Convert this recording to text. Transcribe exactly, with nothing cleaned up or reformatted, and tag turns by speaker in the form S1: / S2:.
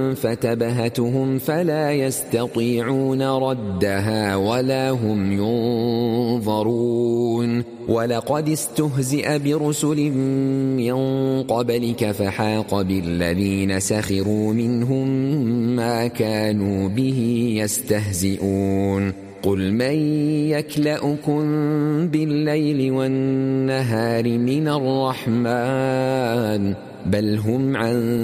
S1: فتبهتهم فلا يستطيعون ردها ولا هم ينظرون ولقد استهزئ برسل من قبلك فحاق بالذين سخروا منهم ما كانوا به يستهزئون قل من يكلؤكم بالليل والنهار من الرحمن بل هم عن